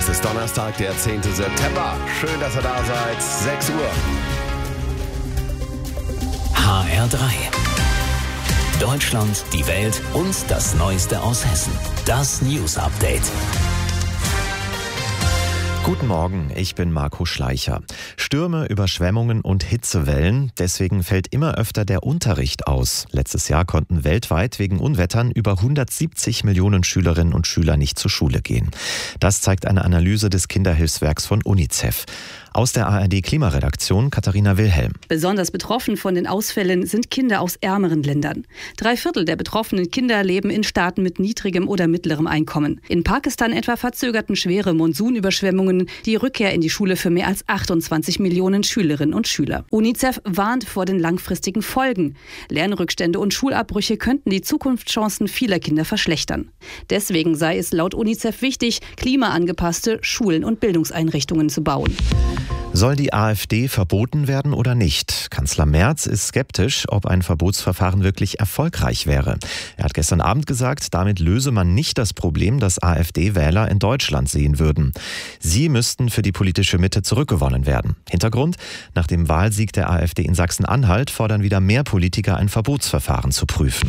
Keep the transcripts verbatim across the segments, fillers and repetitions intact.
Es ist Donnerstag, der zehnten September. Schön, dass ihr da seid. sechs Uhr. H R drei. Deutschland, die Welt und das Neueste aus Hessen. Das News Update. Guten Morgen, ich bin Marco Schleicher. Stürme, Überschwemmungen und Hitzewellen, deswegen fällt immer öfter der Unterricht aus. Letztes Jahr konnten weltweit wegen Unwettern über hundertsiebzig Millionen Schülerinnen und Schüler nicht zur Schule gehen. Das zeigt eine Analyse des Kinderhilfswerks von UNICEF. Aus der A R D-Klimaredaktion Katharina Wilhelm. Besonders betroffen von den Ausfällen sind Kinder aus ärmeren Ländern. Drei Viertel der betroffenen Kinder leben in Staaten mit niedrigem oder mittlerem Einkommen. In Pakistan etwa verzögerten schwere Monsunüberschwemmungen die Rückkehr in die Schule für mehr als achtundzwanzig Millionen Schülerinnen und Schüler. UNICEF warnt vor den langfristigen Folgen. Lernrückstände und Schulabbrüche könnten die Zukunftschancen vieler Kinder verschlechtern. Deswegen sei es laut UNICEF wichtig, klimaangepasste Schulen und Bildungseinrichtungen zu bauen. Soll die AfD verboten werden oder nicht? Kanzler Merz ist skeptisch, ob ein Verbotsverfahren wirklich erfolgreich wäre. Er hat gestern Abend gesagt, damit löse man nicht das Problem, das AfD-Wähler in Deutschland sehen würden. Sie müssten für die politische Mitte zurückgewonnen werden. Hintergrund: Nach dem Wahlsieg der AfD in Sachsen-Anhalt fordern wieder mehr Politiker, ein Verbotsverfahren zu prüfen.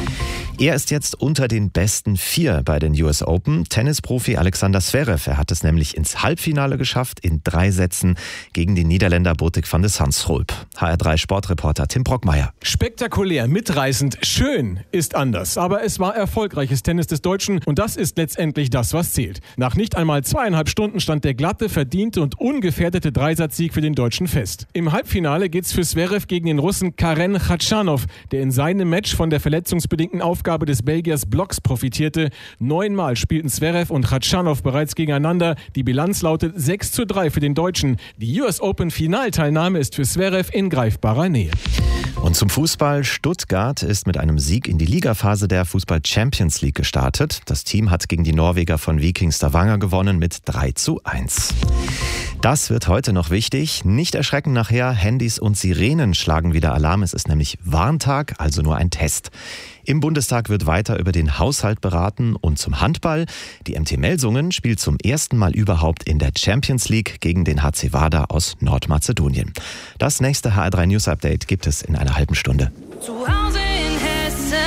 Er ist jetzt unter den besten vier bei den U S Open. Tennisprofi Alexander Zverev, er hat es nämlich ins Halbfinale geschafft, in drei Sätzen gegen den Niederländer Botic van de Zandschulp. H R drei Sportreporter Tim Brockmeier. Spektakulär, mitreißend, schön ist anders. Aber es war erfolgreiches Tennis des Deutschen und das ist letztendlich das, was zählt. Nach nicht einmal zweieinhalb Stunden stand der glatte, verdiente und ungefährdete Dreisatzsieg für den Deutschen fest. Im Halbfinale geht's für Zverev gegen den Russen Karen Khachanov, der in seinem Match von der verletzungsbedingten Aufgabe des Belgiers Blocks profitierte. Neunmal spielten Zverev und Khachanov bereits gegeneinander. Die Bilanz lautet sechs zu drei für den Deutschen. Die U S Open Finalteilnahme ist für Zverev in greifbarer Nähe. Und zum Fußball: Stuttgart ist mit einem Sieg in die Ligaphase der Fußball Champions League gestartet. Das Team hat gegen die Norweger von Viking Stavanger gewonnen mit drei zu eins. Das wird heute noch wichtig. Nicht erschrecken nachher, Handys und Sirenen schlagen wieder Alarm. Es ist nämlich Warntag, also nur ein Test. Im Bundestag wird weiter über den Haushalt beraten und zum Handball. Die M T Melsungen spielt zum ersten Mal überhaupt in der Champions League gegen den H C Vardar aus Nordmazedonien. Das nächste H R drei News Update gibt es in einer halben Stunde. Zu Hause in Hessen.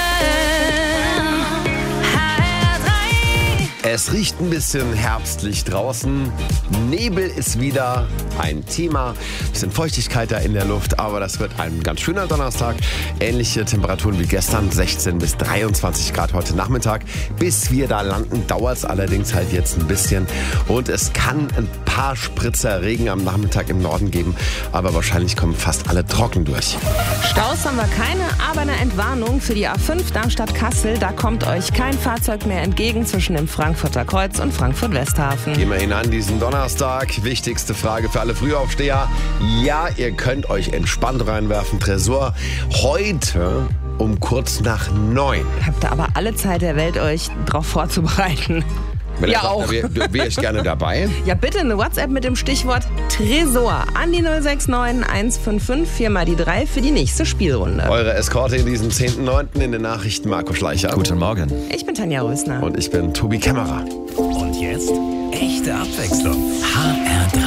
H R drei. Es riecht ein bisschen herbstlich draußen. Nebel ist wieder ein Thema. Ein bisschen Feuchtigkeit da in der Luft, aber das wird ein ganz schöner Donnerstag. Ähnliche Temperaturen wie gestern, sechzehn bis dreiundzwanzig Grad heute Nachmittag. Bis wir da landen, dauert es allerdings halt jetzt ein bisschen. Und es kann ein paar Spritzer Regen am Nachmittag im Norden geben, aber wahrscheinlich kommen fast alle trocken durch. Staus haben wir keine, aber eine Entwarnung für die A fünf Darmstadt-Kassel. Da kommt euch kein Fahrzeug mehr entgegen zwischen dem Frankfurter Kreuz und Frankfurt-Westhafen. Gehen wir hinein diesen Donnerstag. Wichtigste Frage für alle Frühaufsteher. Ja, ihr könnt euch entspannt reinwerfen. Tresor heute um kurz nach neun. Habt ihr aber alle Zeit der Welt, euch darauf vorzubereiten. Wenn ja, sagt, auch. Da wäre wär ich gerne dabei. Ja, bitte eine WhatsApp mit dem Stichwort Tresor an die null sechs neun eins fünf fünf vier mal die drei für die nächste Spielrunde. Eure Eskorte in diesem zehnten neunten in den Nachrichten Marco Schleicher. Guten Morgen. Ich bin Tanja Rösner. Und ich bin Tobi Kämmerer. Und jetzt echte Abwechslung. H R drei.